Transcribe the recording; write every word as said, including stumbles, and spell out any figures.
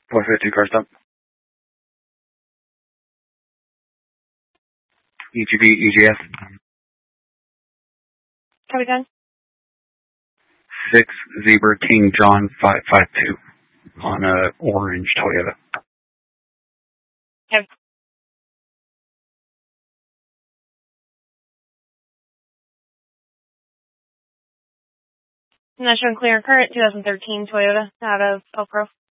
four fifty car stop. E G B, E G F. Copy done. six Zebra King John five five two on a orange Toyota. Okay. National Clear Current twenty thirteen Toyota out of Elk Grove.